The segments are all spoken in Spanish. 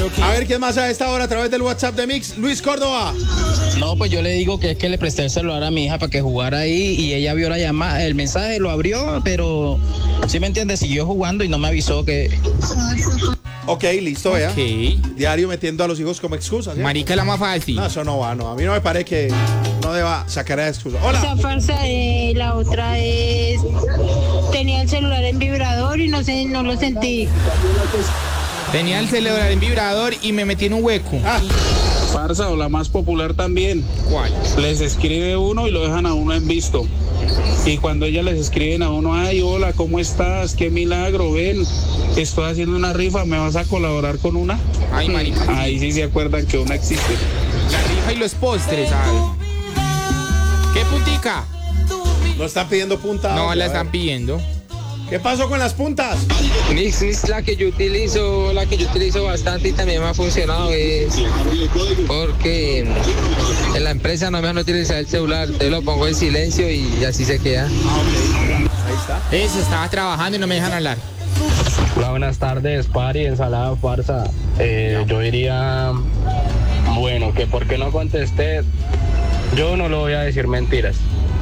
aquí. A ver, ¿quién más a esta hora a través del WhatsApp de Mix? Luis Córdoba. No, pues yo le digo que es que le presté el celular a mi hija para que jugara ahí y ella vio la llamada, el mensaje lo abrió, pero ¿sí me entiendes? Siguió jugando y no me avisó que... Ok, listo, vea. Ok. Diario metiendo a los hijos como excusa, ¿sí? Marica es la más fácil. No, eso no va, no. A mí no me parece que no deba sacar esa excusa. Esa Hola. farsa de la otra es tenía el celular en vibrador y no lo sentí. Tenía el celular en vibrador y me metí en un hueco. Farsa o la más popular también. ¿Cuál? Les escribe uno y lo dejan a uno en visto. Y cuando ellas les escriben a uno, ay, hola, ¿cómo estás? Qué milagro, ven, estoy haciendo una rifa, ¿me vas a colaborar con una? Ay, marica. Ahí sí se acuerdan que una existe. La rifa y los postres, ¿sabes? ¿Qué puntica? No están pidiendo punta. No, hombre, la a ver. están pidiendo. ¿Qué pasó con las puntas? Mix, la que yo utilizo bastante y también me ha funcionado es porque en la empresa no me dejan utilizar el celular, entonces lo pongo en silencio y así se queda. Ahí está. Eso, estaba trabajando y no me dejan hablar. Hola, buenas tardes, Pari, ensalada farsa. Yo diría, bueno, que por qué no contesté, yo no le voy a decir mentiras.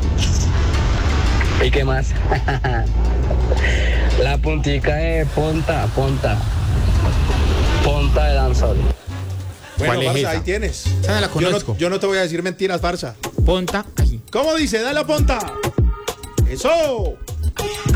¿Y qué más? La puntica de ponta de danzol. Bueno, ¿Cuál es Farsa, esa? ahí tienes. Esa no la conozco. Yo no te voy a decir mentiras, Farsa. Ponta. Ay. ¿Cómo dice? Dale la punta. ¡Eso!